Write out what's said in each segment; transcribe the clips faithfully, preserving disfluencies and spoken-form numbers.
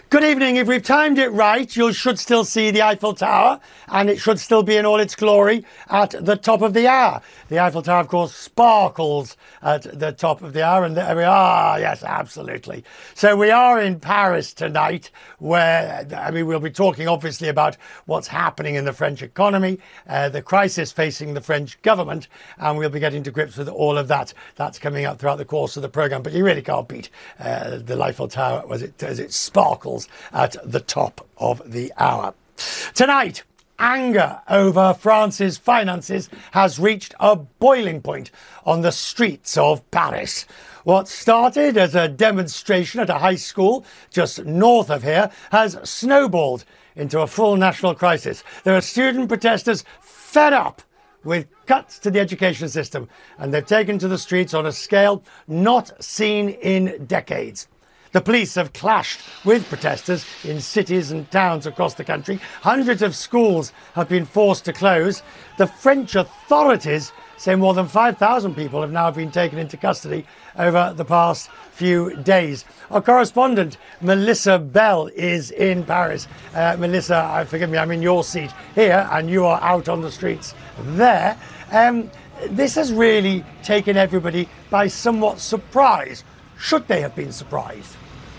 Good evening. If we've timed it right, you should still see the Eiffel Tower, and it should still be in all its glory at the top of the hour. The Eiffel Tower, of course, sparkles at the top of the hour, and there we are. Yes, absolutely. So we are in Paris tonight, where, I mean, we'll be talking obviously about what's happening in the French economy, uh, the crisis facing the French government, and we'll be getting to grips with all of that. That's coming up throughout the course of the programme, but you really can't beat uh, the Eiffel Tower as it, as it sparkles at the top of the hour. Tonight, anger over France's finances has reached a boiling point on the streets of Paris. What started as a demonstration at a high school just north of here has snowballed into a full national crisis. There are student protesters fed up with cuts to the education system, and they've taken to the streets on a scale not seen in decades. The police have clashed with protesters in cities and towns across the country. Hundreds of schools have been forced to close. The French authorities say more than five thousand people have now been taken into custody over the past few days. Our correspondent, Melissa Bell, is in Paris. Uh, Melissa, forgive me, I'm in your seat here and you are out on the streets there. Um, this has really taken everybody by somewhat surprise. Should they have been surprised?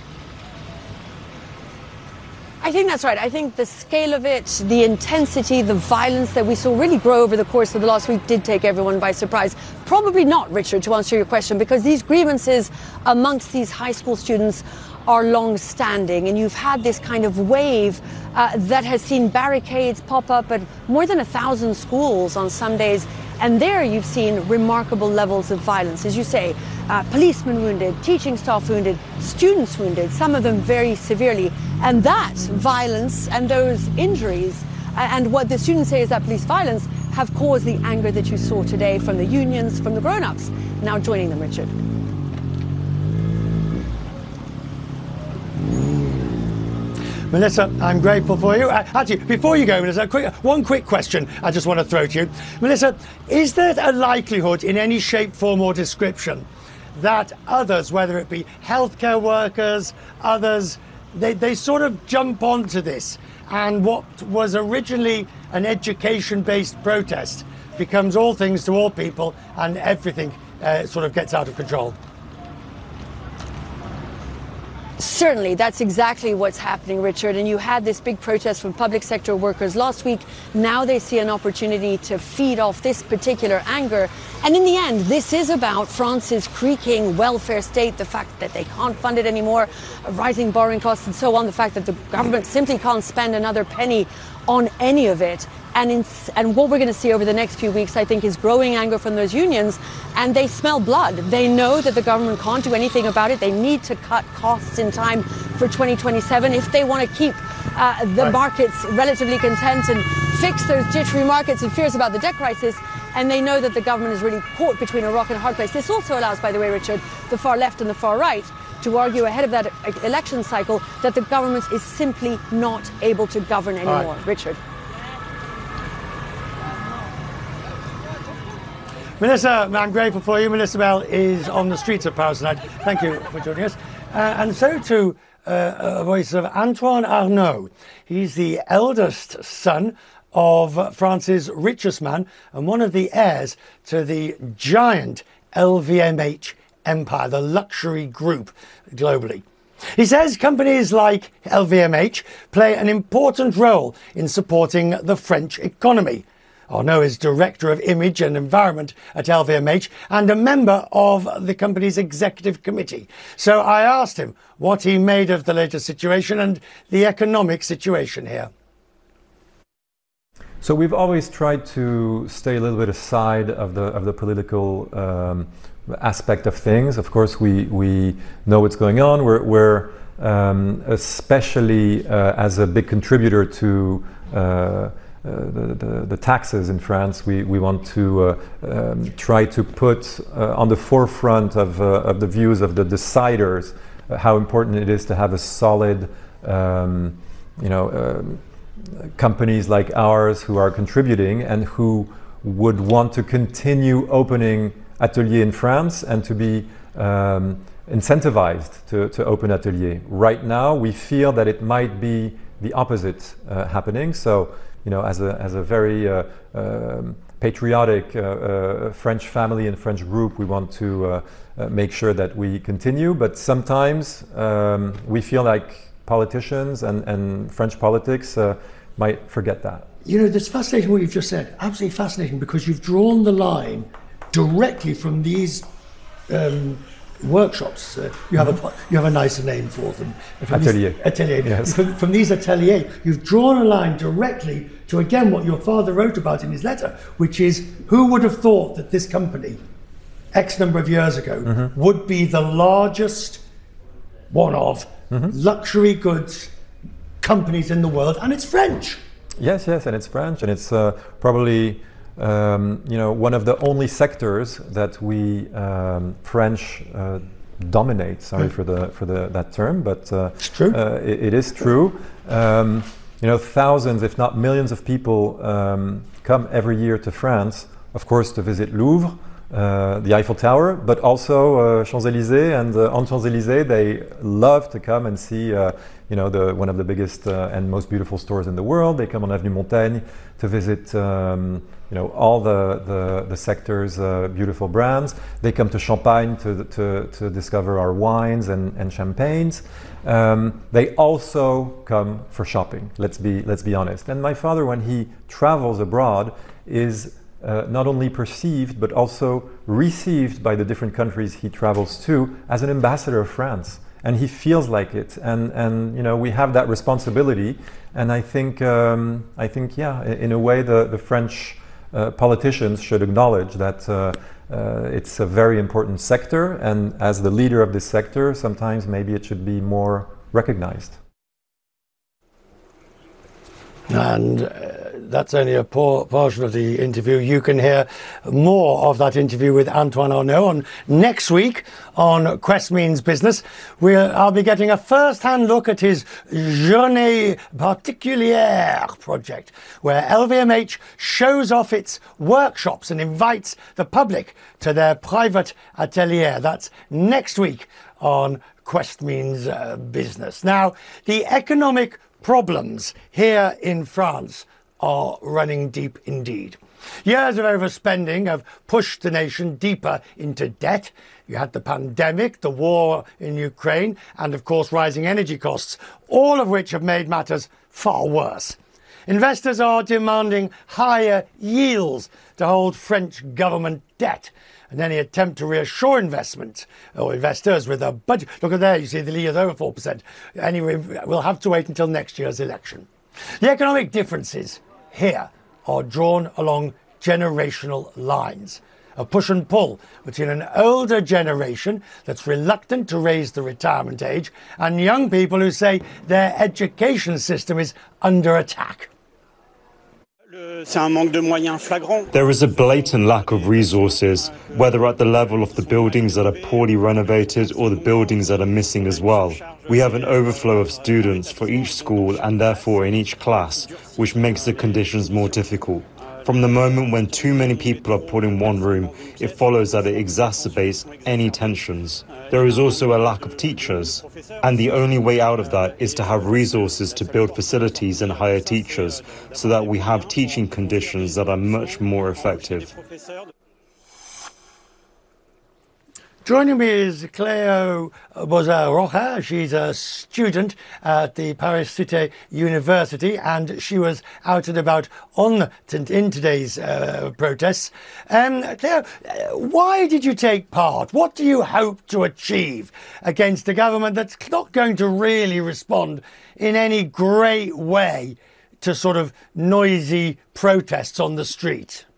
I think that's right. I think the scale of it, the intensity, the violence that we saw really grow over the course of the last week did take everyone by surprise. Probably not, Richard, to answer your question, because these grievances amongst these high school students are long-standing, and you've had this kind of wave uh, that has seen barricades pop up at more than a thousand schools on some days, and there you've seen remarkable levels of violence. As you say, uh, policemen wounded, teaching staff wounded, students wounded, some of them very severely, and that violence and those injuries uh, and what the students say is that police violence have caused the anger that you saw today from the unions, from the grown-ups now joining them, Richard. Melissa, I'm grateful for you. Uh, actually, before you go, Melissa, a quick, one quick question I just want to throw to you. Melissa, is there a likelihood in any shape, form or description that others, whether it be healthcare workers, others, they, they sort of jump onto this, and what was originally an education-based protest becomes all things to all people, and everything uh, sort of gets out of control? Certainly, that's exactly what's happening, Richard. And you had this big protest from public sector workers last week. Now they see an opportunity to feed off this particular anger. And in the end, this is about France's creaking welfare state, the fact that they can't fund it anymore, rising borrowing costs and so on, the fact that the government simply can't spend another penny on any of it. And, in, and what we're going to see over the next few weeks, I think, is growing anger from those unions, and they smell blood. They know that the government can't do anything about it. They need to cut costs in time for twenty twenty-seven if they want to keep uh, the right. markets relatively content and fix those jittery markets and fears about the debt crisis. And they know that the government is really caught between a rock and a hard place. This also allows, by the way, Richard, the far left and the far right to argue ahead of that election cycle that the government is simply not able to govern anymore. Right. Richard. Melissa, I'm grateful for you. Melissa Bell is on the streets of Paris tonight. Thank you for joining us. Uh, and so to uh, a voice of Antoine Arnault. He's the eldest son of France's richest man and one of the heirs to the giant L V M H empire, the luxury group globally. He says companies like L V M H play an important role in supporting the French economy. Arnault is Director of Image and Environment at L V M H and a member of the company's executive committee. So I asked him what he made of the latest situation and the economic situation here. So we've always tried to stay a little bit aside of the of the political um, aspect of things. Of course, we we know what's going on. We're, we're um, especially uh, as a big contributor to uh, Uh, the, the, the taxes in France, we, we want to uh, um, try to put uh, on the forefront of, uh, of the views of the deciders uh, how important it is to have a solid, um, you know, um, companies like ours who are contributing and who would want to continue opening ateliers in France and to be um, incentivized to, to open atelier. Right now, we feel that it might be the opposite uh, happening. So, you know, as a, as a very uh, um, patriotic uh, uh, French family and French group, we want to uh, uh, make sure that we continue. But sometimes um, we feel like politicians and, and French politics uh, might forget that. You know, that's fascinating what you've just said. Absolutely fascinating, because you've drawn the line directly from these um, workshops. Uh, you have a you have a nicer name for them. From Atelier. These, atelier. Yes. From, from these ateliers, you've drawn a line directly to, again, what your father wrote about in his letter, which is, who would have thought that this company, X number of years ago, mm-hmm. would be the largest one of mm-hmm. luxury goods companies in the world, and it's French. Yes, yes, and it's French, and it's uh, probably um, you know, one of the only sectors that we um, French uh, dominate. Sorry mm. for the for the that term, but uh, it's true. Uh, it, it is true. Um, you know, thousands, if not millions, of people um, come every year to France, of course, to visit Louvre, uh, the Eiffel Tower, but also uh, Champs-Élysées, and uh, on Champs-Élysées, they love to come and see. Uh, You know, the, one of the biggest uh, and most beautiful stores in the world. They come on Avenue Montaigne to visit, um, you know, all the the, the sector's uh, beautiful brands. They come to Champagne to to, to discover our wines and, and champagnes. Um, they also come for shopping. Let's be let's be honest. And my father, when he travels abroad, is uh, not only perceived but also received by the different countries he travels to as an ambassador of France. And he feels like it, and and you know, we have that responsibility, and I think um, I think yeah, in a way the the French uh, politicians should acknowledge that uh, uh, it's a very important sector, and as the leader of this sector, sometimes maybe it should be more recognized. And uh, that's only a poor portion of the interview. You can hear more of that interview with Antoine Arnaud on next week on Quest Means Business. We'll, I'll be getting a first-hand look at his Journée Particulière project, where L V M H shows off its workshops and invites the public to their private atelier. That's next week on Quest Means uh, Business. Now, the economic problems here in France are running deep indeed. Years of overspending have pushed the nation deeper into debt. You had the pandemic, the war in Ukraine, and of course rising energy costs, all of which have made matters far worse. Investors are demanding higher yields to hold French government debt. And any attempt to reassure investment or investors with a budget. Look at there, you see the yield over four percent. Anyway, we'll have to wait until next year's election. The economic differences here are drawn along generational lines. A push and pull between an older generation that's reluctant to raise the retirement age and young people who say their education system is under attack. There is a blatant lack of resources, whether at the level of the buildings that are poorly renovated or the buildings that are missing as well. We have an overflow of students for each school and therefore in each class, which makes the conditions more difficult. From the moment when too many people are put in one room, it follows that it exacerbates any tensions. There is also a lack of teachers, and the only way out of that is to have resources to build facilities and hire teachers so that we have teaching conditions that are much more effective. Joining me is Cleo Bozard-Rocha. She's a student at the Paris Cité University, and she was out and about on t- in today's uh, protests. Um, Cleo, why did you take part? What do you hope to achieve against a government that's not going to really respond in any great way to sort of noisy protests on the street?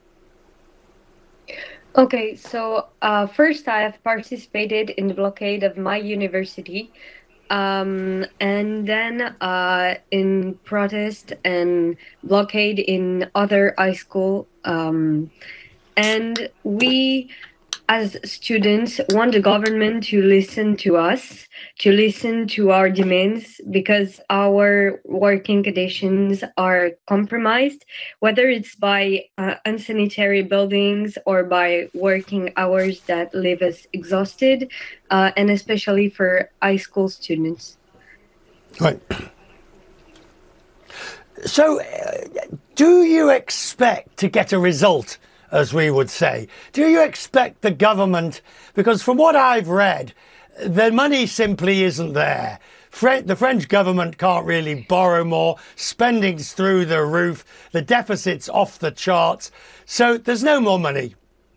Okay, so uh, first I have participated in the blockade of my university, um, and then uh, in protest and blockade in other high school, um, and we as students, want the government to listen to us, to listen to our demands, because our working conditions are compromised, whether it's by uh, unsanitary buildings or by working hours that leave us exhausted, uh, and especially for high school students. Right. So, uh, do you expect to get a result, as we would say? Do you expect the government, because from what I've read, the money simply isn't there. Fre- the French government can't really borrow more, spending's through the roof, the deficit's off the charts, so there's no more money.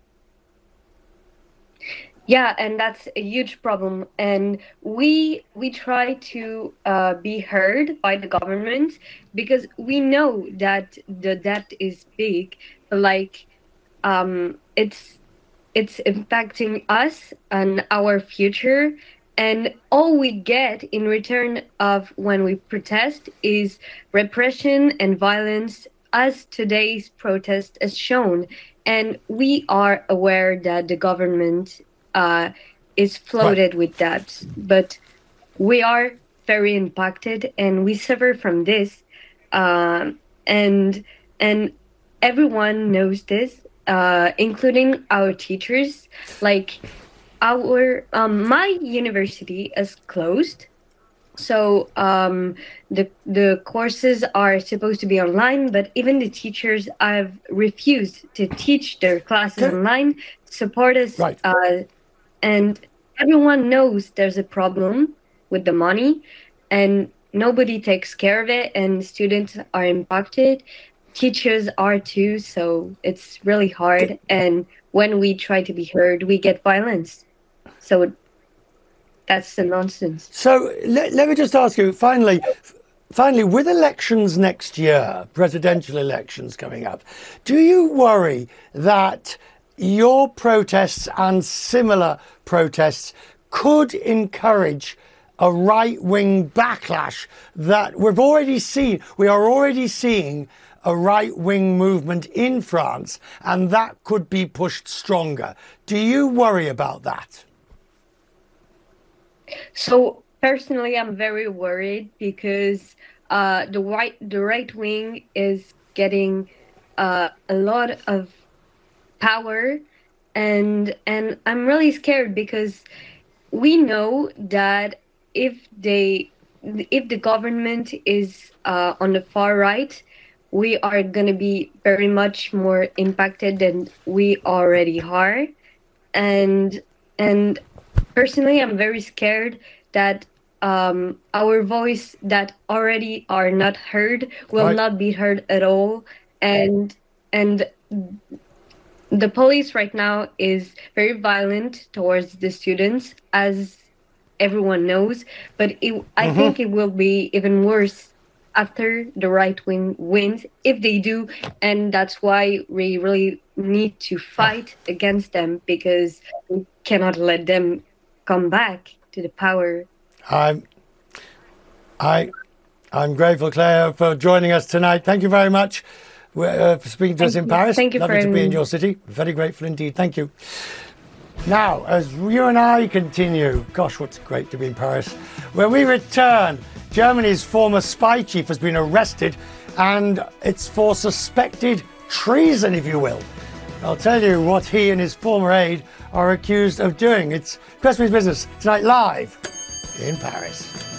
Yeah, and that's a huge problem. And we we try to uh, be heard by the government, because we know that the debt is big. Like, um, it's it's impacting us and our future. And all we get in return of when we protest is repression and violence, as today's protest has shown. And we are aware that the government uh, is floated right. with debt, but we are very impacted and we suffer from this. Uh, and and everyone knows this, uh, including our teachers. Like, our um, my university is closed, so um, the the courses are supposed to be online, but even the teachers have refused to teach their classes okay. online, support us, right. uh, and everyone knows there's a problem with the money, and nobody takes care of it, and students are impacted. Teachers are too, so it's really hard. And when we try to be heard, we get violence. So that's the nonsense. So let, let me just ask you, finally, finally, with elections next year, presidential elections coming up, do you worry that your protests and similar protests could encourage a right-wing backlash that we've already seen? We are already seeing a right-wing movement in France, and that could be pushed stronger. Do you worry about that? So personally, I'm very worried, because uh, the right the right wing is getting uh, a lot of power, and and I'm really scared, because we know that if they if the government is uh, on the far right, we are going to be very much more impacted than we already are. And and personally, I'm very scared that um, our voice that already are not heard will right. not be heard at all. And and the police right now is very violent towards the students, as everyone knows. But it, I mm-hmm. think it will be even worse after the right wing wins, if they do. And that's why we really need to fight against them, because we cannot let them come back to the power. I'm, I, I'm grateful, Claire, for joining us tonight. Thank you very much uh, for speaking to Thank us in you. Paris. Thank you. Lovely for to be in your city. Very grateful indeed. Thank you. Now, as you and I continue, gosh, what's great to be in Paris. When we return, Germany's former spy chief has been arrested, and it's for suspected treason, if you will. I'll tell you what he and his former aide are accused of doing. It's Press Meets Business tonight, live in Paris.